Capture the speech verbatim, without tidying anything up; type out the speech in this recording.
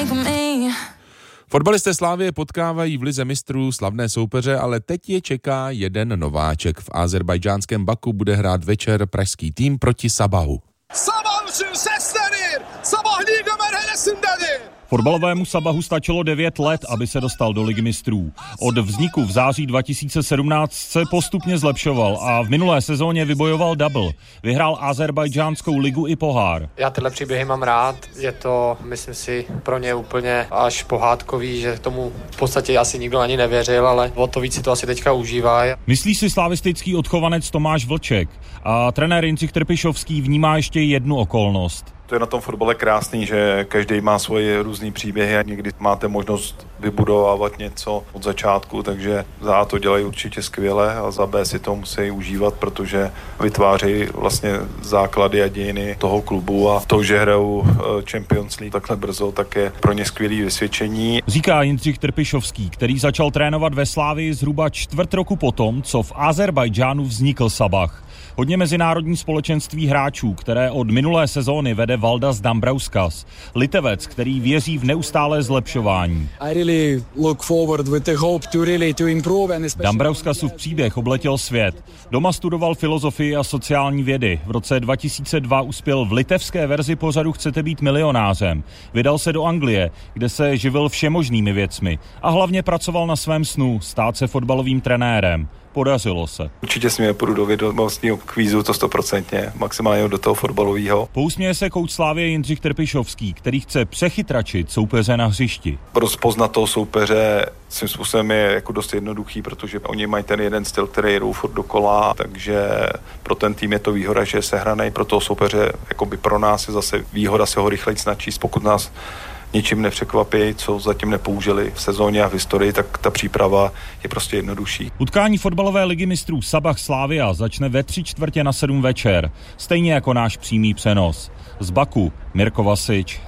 Fotbalisté Slavie potkávají v lize mistrů slavné soupeře, ale teď je čeká jeden nováček. V azerbajdžánském Baku bude hrát večer pražský tým proti Sabahu. Sabah üçün seslenir. Sabah liga merhalesindedir. Fotbalovému Sabahu stačilo devět let, aby se dostal do Ligy mistrů. Od vzniku v září dva tisíce sedmnáct se postupně zlepšoval a v minulé sezóně vybojoval double. Vyhrál azerbajdžánskou ligu i pohár. Já tyhle příběhy mám rád, je to, myslím si, pro ně úplně až pohádkový, že tomu v podstatě asi nikdo ani nevěřil, ale o to víc si to asi teďka užívá. Myslí si slavistický odchovanec Tomáš Vlček a trenér Jindřich Trpišovský vnímá ještě jednu okolnost. To je na tom fotbale krásný, že každý má svoje různý příběhy a někdy máte možnost vybudovávat něco od začátku, takže za A to dělají určitě skvěle a za B si to musí užívat, protože vytváří vlastně základy a dějiny toho klubu a to, že hrajou Champions League takhle brzo, tak je pro ně skvělý vysvědčení. Říká Jindřich Trpišovský, který začal trénovat ve Slavii zhruba čtvrt roku potom, co v Azerbajdžánu vznikl Sabah. Hodně mezinárodní společenství hráčů, které od minulé sezóny vede Valdas Dambrauskas, Litevec, který věří v neustálé zlepšování. Dambrauskasův příběh obletěl svět. Doma studoval filozofii a sociální vědy. V roce dva tisíce dva uspěl v litevské verzi pořadu Chcete být milionářem. Vydal se do Anglie, kde se živil všemožnými věcmi a hlavně pracoval na svém snu stát se fotbalovým trenérem. Podařilo se. Určitě si mě půjdu do vědomostního kvízu, to stoprocentně, maximálně do toho fotbalového. Pousměje se kouč Slavie Jindřich Trpišovský, který chce přechytračit soupeře na hřišti. Rozpoznat toho soupeře svým způsobem je jako dost jednoduchý, protože oni mají ten jeden styl, který jedou furt dokola, takže pro ten tým je to výhoda, že je sehranej, pro toho soupeře, jakoby pro nás je zase výhoda se ho rychleji načíst, pokud nás ničím nepřekvapí, co zatím nepoužili v sezóně a v historii, tak ta příprava je prostě jednodušší. Utkání fotbalové ligy mistrů Sabah Slavia začne ve tři čtvrtě na sedm večer, stejně jako náš přímý přenos. Z Baku Mirko Vasič.